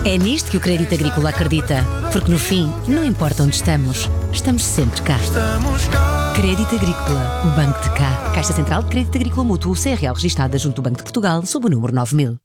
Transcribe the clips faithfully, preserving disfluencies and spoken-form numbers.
É nisto que o Crédito Agrícola acredita. Porque no fim, não importa onde estamos, estamos sempre cá. Crédito Agrícola, o banco de cá. Caixa Central de Crédito Agrícola Mútuo, C R L registada junto do Banco de Portugal, sob o número nove mil.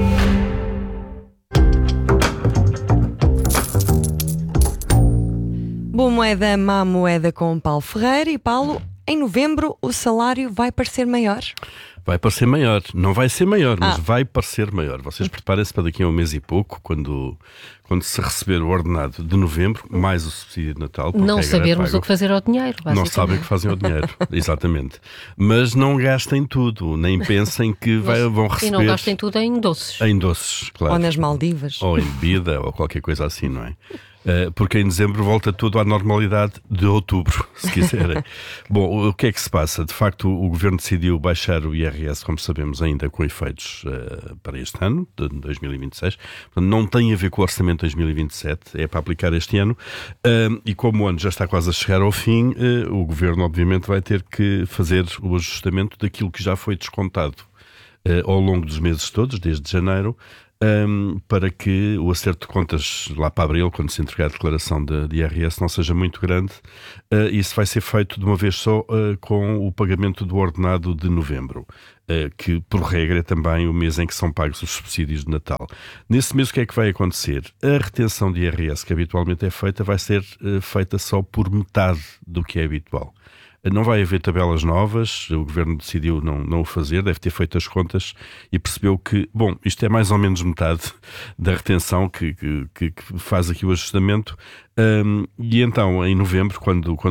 Boa moeda, má moeda com Paulo Ferreira. E Paulo, em novembro o salário vai parecer maior? Vai parecer maior. Não vai ser maior, mas Ah. vai parecer maior. Vocês preparem-se para daqui a um mês e pouco, quando, quando se receber o ordenado de novembro, mais o subsídio de Natal. porque Não é sabermos pago. o que fazer ao dinheiro, basicamente. Não sabem o que fazem ao dinheiro, exatamente. Mas não gastem tudo, nem pensem que vai, vão receber... E não gastem tudo em doces. Em doces, claro. Ou nas Maldivas? Ou em bebida, ou qualquer coisa assim, não é? Uh, porque em dezembro volta tudo à normalidade de outubro, se quiserem. Bom, o que é que se passa? De facto, o Governo decidiu baixar o I R S, como sabemos, ainda com efeitos uh, para este ano, de dois mil e vinte e seis. Portanto, não tem a ver com o Orçamento de dois mil e vinte e sete, é para aplicar este ano. Uh, e como o ano já está quase a chegar ao fim, uh, o Governo, obviamente, vai ter que fazer o ajustamento daquilo que já foi descontado uh, ao longo dos meses todos, desde janeiro, Um, para que o acerto de contas lá para abril, quando se entregar a declaração de, de I R S, não seja muito grande. Uh, isso vai ser feito de uma vez só uh, com o pagamento do ordenado de novembro, uh, que por regra é também o mês em que são pagos os subsídios de Natal. Nesse mês o que é que vai acontecer? A retenção de I R S que habitualmente é feita vai ser uh, feita só por metade do que é habitual. Não vai haver tabelas novas, o Governo decidiu não, não o fazer, deve ter feito as contas e percebeu que, bom, isto é mais ou menos metade da retenção que, que, que faz aqui o ajustamento. Um, e então, em novembro, quando, quando